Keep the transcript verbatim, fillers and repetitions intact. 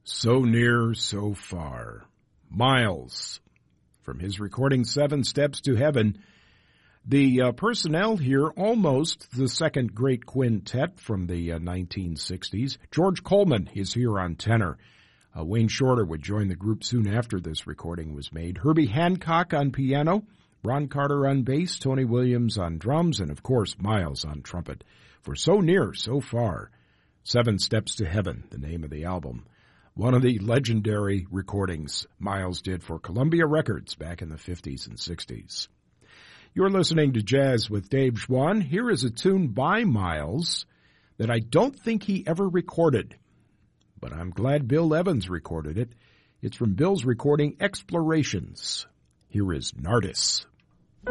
So Near, So Far. Miles. From his recording Seven Steps to Heaven, the uh, personnel here, almost the second great quintet from the uh, nineteen sixties. George Coleman is here on tenor. Uh, Wayne Shorter would join the group soon after this recording was made. Herbie Hancock on piano, Ron Carter on bass, Tony Williams on drums, and of course Miles on trumpet. For So Near, So Far. Seven Steps to Heaven, the name of the album. One of the legendary recordings Miles did for Columbia Records back in the fifties and sixties. You're listening to Jazz with Dave Schwann. Here is a tune by Miles that I don't think he ever recorded, but I'm glad Bill Evans recorded it. It's from Bill's recording Explorations. Here is Nardis.